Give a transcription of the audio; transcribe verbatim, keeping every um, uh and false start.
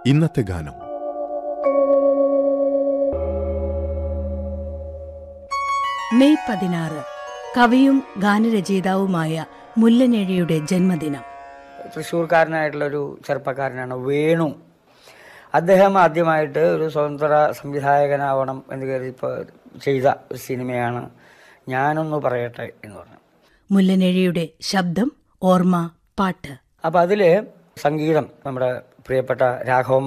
ഇന്നത്തെ ഗാനം. മെയ് പതിനാറ് കവിയും ഗാനരചയിതാവുമായ മുല്ലനേഴിയുടെ ജന്മദിനം. തൃശ്ശൂർക്കാരനായിട്ടുള്ളൊരു ചെറുപ്പക്കാരനാണ് വേണു. അദ്ദേഹം ആദ്യമായിട്ട് ഒരു സ്വതന്ത്ര സംവിധായകനാവണം എന്ന് കരുതി ഇപ്പോൾ ചെയ്ത ഒരു സിനിമയാണ് ഞാനൊന്ന് പറയട്ടെ എന്ന് പറഞ്ഞു. മുല്ലനേഴിയുടെ ശബ്ദം, ഓർമ്മ, പാട്ട്. അപ്പം അതിൽ സംഗീതം നമ്മുടെ പ്രിയപ്പെട്ട രാഘവ